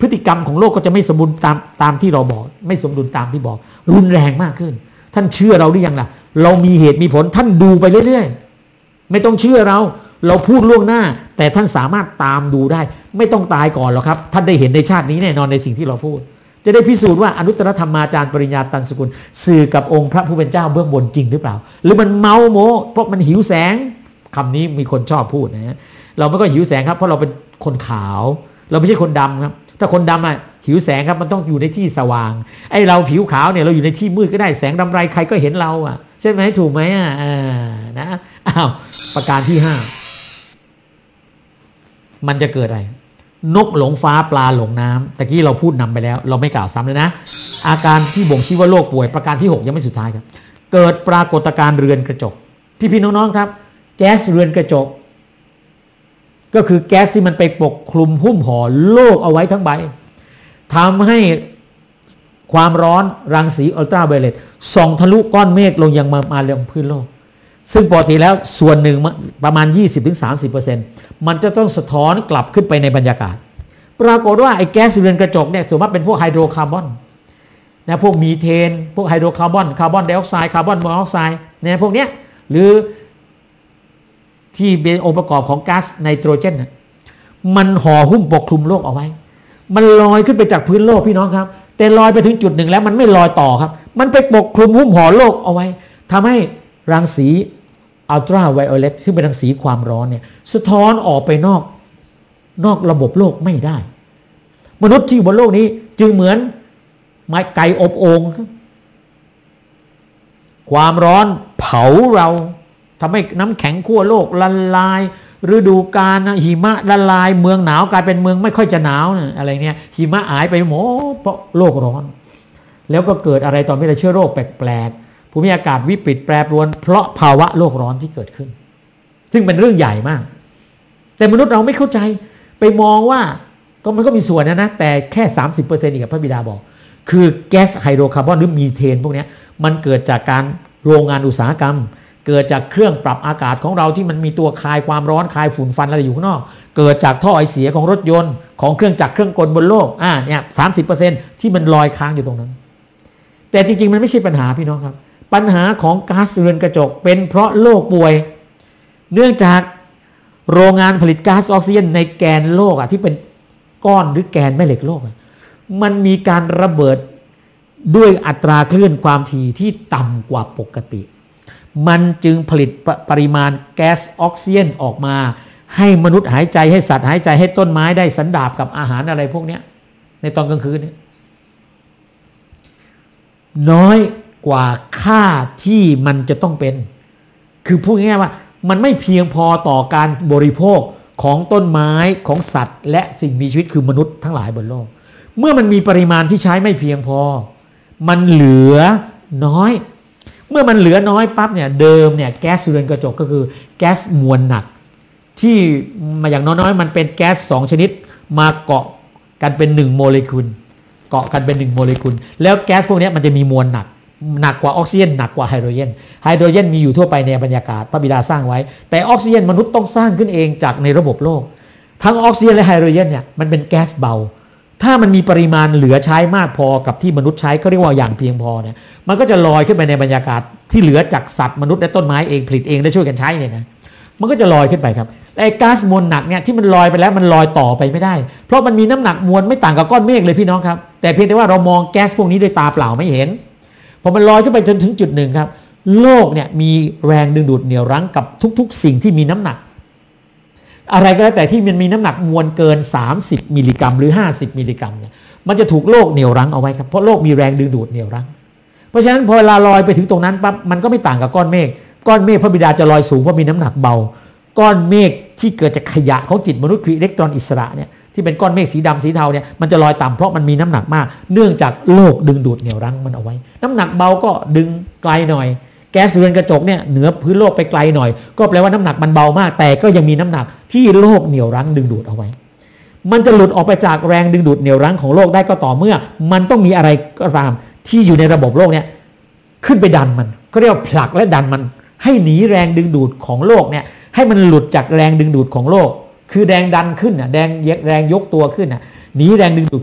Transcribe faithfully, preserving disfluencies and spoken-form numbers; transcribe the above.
พฤติกรรมของโลกก็จะไม่สมบูรณ์ตามตามที่เราบอกไม่สมดุลตามที่บอกรุนแรงมากขึ้นท่านเชื่อเราหรือยังล่ะเรามีเหตุมีผลท่านดูไปเรื่อยๆไม่ต้องเชื่อเราเราพูดล่วงหน้าแต่ท่านสามารถตามดูได้ไม่ต้องตายก่อนหรอกครับท่านได้เห็นในชาตินี้แน่นอนในสิ่งที่เราพูดจะได้พิสูจน์ว่าอนุตตรธรรมาจารย์ปริญญาตันสกุลสื่อกับองค์พระผู้เป็นเจ้าเบื้องบนจริงหรือเปล่าหรือมันเมาโมเพราะมันหิวแสงคำนี้มีคนชอบพูดนะฮะเราไม่ก็หิวแสงครับเพราะเราเป็นคนขาวเราไม่ใช่คนดำครับถ้าคนดำอ่ะหิวแสงครับมันต้องอยู่ในที่สว่างไอ้เราผิวขาวเนี่ยเราอยู่ในที่มืดก็ได้แสงรำไรใครก็เห็นเราอ่ะใช่ไหมถูกไหมอ่ะนะอ้าวประการที่ห้ามันจะเกิดอะไรนกหลงฟ้าปลาหลงน้ำตะกี้เราพูดนำไปแล้วเราไม่กล่าวซ้ำเลยนะอาการที่บ่งชี้ว่าโรคป่วยประการที่หกยังไม่สุดท้ายครับเกิดปรากฏการณ์เรือนกระจกพี่ๆน้องๆครับแก๊สเรือนกระจกก็คือแก๊สที่มันไปปกคลุมหุ้มห่อโลกเอาไว้ทั้งใบทำให้ความร้อนรังสีอัลตราไวโอเลตส่องทะลุก้อนเมฆลงยังมามาลงพื้นโลกซึ่งปกติแล้วส่วนหนึ่งประมาณ ยี่สิบถึงสามสิบเปอร์เซ็นต์ มันจะต้องสะท้อนกลับขึ้นไปในบรรยากาศปรากฏว่าไอ้แก๊สเรือนกระจกเนี่ยส่วนมากเป็นพวกไฮโดรคาร์บอนนะพวกมีเทนพวกไฮโดรคาร์บอนคาร์บอนไดออกไซด์คาร์บอนมอนอกไซด์เนี่ยพวกเนี้ยหรือที่เป็นองค์ประกอบของก๊าซไนโตรเจนนะมันห่อหุ้มปกคลุมโลกเอาไว้มันลอยขึ้นไปจากพื้นโลกพี่น้องครับแต่ลอยไปถึงจุดหนึ่งแล้วมันไม่ลอยต่อครับมันไปปกคลุมหุ้มห่อโลกเอาไว้ทำให้รังสีอัลตราไวโอเลตที่เป็นรังสีความร้อนเนี่ยสะท้อนออกไปนอกนอกระบบโลกไม่ได้มนุษย์ที่บนโลกนี้จึงเหมือนไม้ไก่อบโอ่งความร้อนเผาเราทำให้น้ำแข็งขั้วโลกละลายฤดูกาลหิมะละลายเมืองหนาวกลายเป็นเมืองไม่ค่อยจะหนาวอะไรเนี่ยหิมะหายไปหมดเพราะโลกร้อนแล้วก็เกิดอะไรต่อไม่ได้เชื้อโรคแปลกๆภูมิอากาศวิปริตแปรปรวนเพราะภาวะโลกร้อนที่เกิดขึ้นซึ่งเป็นเรื่องใหญ่มากแต่มนุษย์เราไม่เข้าใจไปมองว่าก็มันก็มีส่วนนะนะแต่แค่ สามสิบเปอร์เซ็นต์ อีกพระบิดาบอกคือแก๊สไฮโดรคาร์บอนหรือมีเทนพวกนี้มันเกิดจากการโรงงานอุตสาหกรรมเกิดจากเครื่องปรับอากาศของเราที่มันมีตัวคายความร้อนคายฝุ่นฟันอะไรอยู่ข้างนอกเกิดจากท่อไอเสียของรถยนต์ของเครื่องจักรเครื่องกลบนโลกอ่าเนี่ยสามสิบเปอร์เซ็นต์ที่มันลอยค้างอยู่ตรงนั้นแต่จริงๆมันไม่ใช่ปัญหาพี่น้องครับปัญหาของก๊าซเรือนกระจกเป็นเพราะโลกป่วยเนื่องจากโรงงานผลิตก๊าซออกซิเจนในแกนโลกอ่ะที่เป็นก้อนหรือแกนแม่เหล็กโลกอ่ะมันมีการระเบิดด้วยอัตราคลื่นความถี่ที่ต่ำกว่าปกติมันจึงผลิตป, ปริมาณแก๊สออกซิเจนออกมาให้มนุษย์หายใจให้สัตว์หายใจให้ต้นไม้ได้สันดาปกับอาหารอะไรพวกนี้ในตอนกลางคืนนี้น้อยกว่าค่าที่มันจะต้องเป็นคือพูดง่ายๆว่ามันไม่เพียงพอต่อการบริโภคของต้นไม้ของสัตว์และสิ่งมีชีวิตคือมนุษย์ทั้งหลายบนโลกเมื่อมันมีปริมาณที่ใช้ไม่เพียงพอมันเหลือน้อยเมื่อมันเหลือน้อยปั๊บเนี่ยเดิมเนี่ยแก๊สเรือนกระจกก็คือแก๊สมวลหนักที่มาอย่างน้อยๆมันเป็นแก๊สสองชนิดมาเกาะกันเป็นหนึ่งโมเลกุลเกาะกันเป็นหนึ่งโมเลกุลแล้วแก๊สพวกนี้มันจะมีมวลหนักหนักกว่าออกซิเจนหนักกว่าไฮโดรเจนไฮโดรเจนมีอยู่ทั่วไปในบรรยากาศพระบิดาสร้างไว้แต่ออกซิเจนมนุษย์ต้องสร้างขึ้นเองจากในระบบโลกทั้งออกซิเจนและไฮโดรเจนเนี่ยมันเป็นแก๊สเบาถ้ามันมีปริมาณเหลือใช้มากพอกับที่มนุษย์ใช้เขาเรียกว่าอย่างเพียงพอเนี่ยมันก็จะลอยขึ้นไปในบรรยากาศที่เหลือจากสัตว์มนุษย์และต้นไม้เองผลิตเองได้ช่วยกันใช้เนี่ยนะมันก็จะลอยขึ้นไปครับไอ้ก๊าซมวลหนักเนี่ยที่มันลอยไปแล้วมันลอยต่อไปไม่ได้เพราะมันมีน้ำหนักมวลไม่ต่างกับก้อนเมฆเลยพี่น้องครับแต่เพียงแต่ว่าเรามองแก๊สพวกนี้ด้วยตาเปล่าไม่เห็นพอมันลอยขึ้นไปจนถึงจุดหนึ่งครับโลกเนี่ยมีแรงดึงดูดเหนี่ยวรั้งกับทุกๆสิ่งที่มีน้ำหนักอะไรก็แล้วแต่ที่มันมีน้ำหนักมวลเกินสามสิบมิลลิกรัมหรือห้าสิบมิลลิกรัมเนี่ยมันจะถูกโลกเหนี่ยวรั้งเอาไว้ครับเพราะโลกมีแรงดึงดูดเหนี่ยวรั้งเพราะฉะนั้นพอเวลาลอยไปถึงตรงนั้นปั๊บมันก็ไม่ต่างกับก้อนเมฆก้อนเมฆพระบิดาจะลอยสูงเพราะมีน้ำหนักเบาก้อนเมฆที่เกิดจากขยะของจิตมนุษย์คืออิเล็กตรอนอิสระเนี่ยที่เป็นก้อนเมฆสีดำสีเทาเนี่ยมันจะลอยต่ำเพราะมันมีน้ำหนักมากเนื่องจากโลกดึงดูดเหนี่ยวรั้งมันเอาไว้น้ำหนักเบาก็ดึงไกลหน่อยแก๊สเรือนกระจกเนี่ยเหนือพื้นโลกไปไกลหน่อยก็แปลว่าน้ำหนักมันเบามากแต่ก็ยังมีน้ำหนักที่โลกเหนี่ยวรั้งดึงดูดเอาไว้มันจะหลุดออกไปจากแรงดึงดูดเหนี่ยวรั้งของโลกได้ก็ต่อเมื่อมันต้องมีอะไรก็ตามที่อยู่ในระบบโลกเนี่ยขึ้นไปดันมันก็เรียกว่าผลักและดันมันให้หนีแรงดึงดูดของโลกเนี่ยให้มันหลุดจากแรงดึงดูดของโลกคือแรงดันขึ้นน่ะแรงแรงยกตัวขึ้นน่ะหนีแรงดึงดูด